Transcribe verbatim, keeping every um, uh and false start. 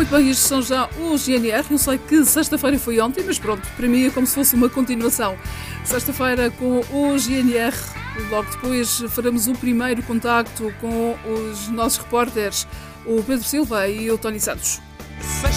Muito bem, estes são já os G N R. Eu sei que sexta-feira foi ontem, mas pronto, para mim é como se fosse uma continuação. Sexta-feira com os G N R. Logo depois faremos o primeiro contacto com os nossos repórteres, o Pedro Silva e o Tony Santos.